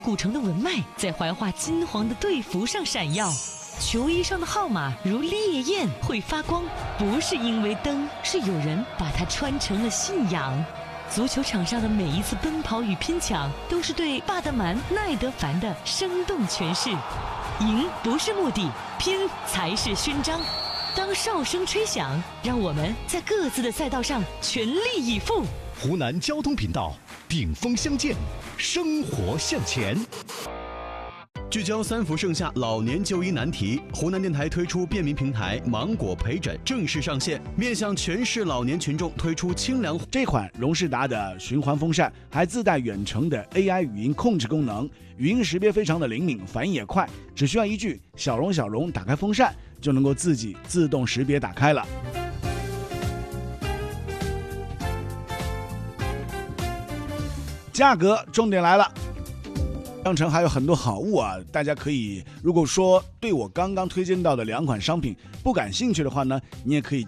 古城的文脉在怀化金黄的队服上闪耀，球衣上的号码如烈焰会发光，不是因为灯，是有人把它穿成了信仰。足球场上的每一次奔跑与拼抢，都是对巴德曼奈德凡的生动诠释。赢不是目的，拼才是勋章。当哨声吹响，让我们在各自的赛道上全力以赴。 湖南交通频道，顶峰相见，生活向前。聚焦三伏盛夏老年就医难题，湖南电台推出便民平台芒果陪诊正式上线，面向全市老年群众推出清凉。 这款荣仕达的循环风扇还自带远程的 AI 语音控制功能，语音识别非常的灵敏，反应也快，只需要一句“小荣小荣，打开风扇”，就能够自己自动识别打开了。价格重点来了，商城还有很多好物啊，大家可以如果说对我刚刚推荐到的2款商品不感兴趣的话呢，你也可以